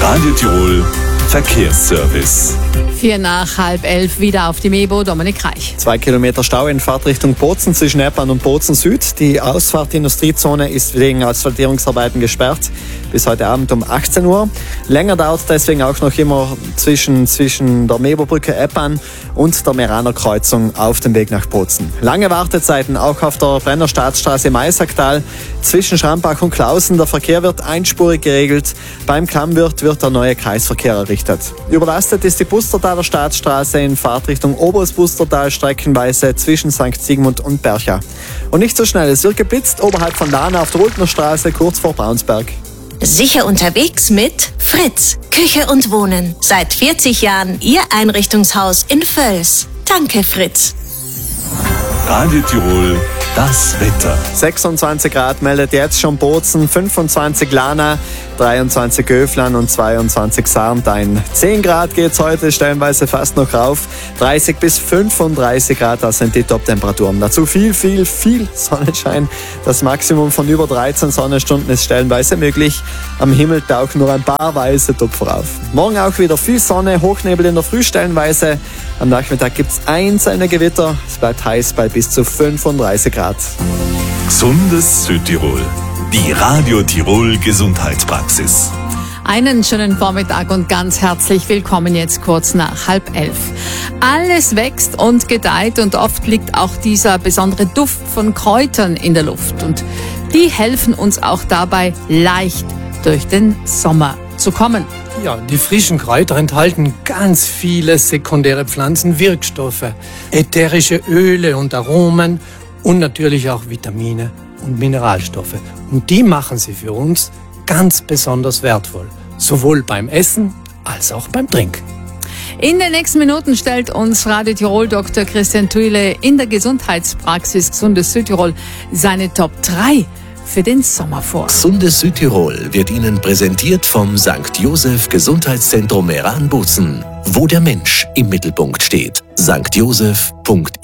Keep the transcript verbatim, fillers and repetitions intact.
Radio Tirol Verkehrsservice. Vier nach halb elf wieder auf die Mebo, Dominik Reich. Zwei Kilometer Stau in Fahrtrichtung Bozen zwischen Eppan und Bozen Süd. Die Ausfahrt Industriezone ist wegen Asphaltierungsarbeiten gesperrt bis heute Abend um achtzehn Uhr. Länger dauert deswegen auch noch immer zwischen, zwischen der Mebo-Brücke Eppan und der Meraner Kreuzung auf dem Weg nach Bozen. Lange Wartezeiten auch auf der Brenner Staatsstraße Maisacktal zwischen Schrampach und Klausen. Der Verkehr wird einspurig geregelt. Beim Klammwirt wird der neue Kreisverkehr errichtet. Überlastet ist die Pustertaler Staatsstraße in Fahrtrichtung Oberes-Pustertal streckenweise zwischen Sankt Sigmund und Bercha. Und nicht so schnell, es wird geblitzt oberhalb von Lana auf der Rultner Straße kurz vor Braunsberg. Sicher unterwegs mit Fritz, Küche und Wohnen. Seit vierzig Jahren Ihr Einrichtungshaus in Völs. Danke, Fritz. Radio Tirol, das Wetter. sechsundzwanzig Grad meldet jetzt schon Bozen, fünfundzwanzig Lana, dreiundzwanzig Göflan und zweiundzwanzig Sarntein. zehn Grad geht's heute stellenweise fast noch rauf. dreißig bis fünfunddreißig Grad, das sind die Top-Temperaturen. Dazu viel, viel, viel Sonnenschein. Das Maximum von über dreizehn Sonnenstunden ist stellenweise möglich. Am Himmel tauchen nur ein paar weiße Tupfer auf. Morgen auch wieder viel Sonne, Hochnebel in der Früh stellenweise. Am Nachmittag gibt's einzelne Gewitter. Es bleibt heiß bei bis zu fünfunddreißig Grad. Gesundes Südtirol. Die Radio Tirol Gesundheitspraxis. Einen schönen Vormittag und ganz herzlich willkommen jetzt kurz nach halb elf. Alles wächst und gedeiht und oft liegt auch dieser besondere Duft von Kräutern in der Luft. Und die helfen uns auch dabei, leicht durch den Sommer zu kommen. Ja, die frischen Kräuter enthalten ganz viele sekundäre Pflanzenwirkstoffe, ätherische Öle und Aromen und natürlich auch Vitamine und Mineralstoffe. Und die machen sie für uns ganz besonders wertvoll, sowohl beim Essen als auch beim Trinken. In den nächsten Minuten stellt uns Radio Tirol Doktor Christian Thuile in der Gesundheitspraxis Gesundes Südtirol seine Top drei für den Sommer vor. Gesundes Südtirol wird Ihnen präsentiert vom Sankt Joseph Gesundheitszentrum Meran Bozen, wo der Mensch im Mittelpunkt steht. sankt joseph punkt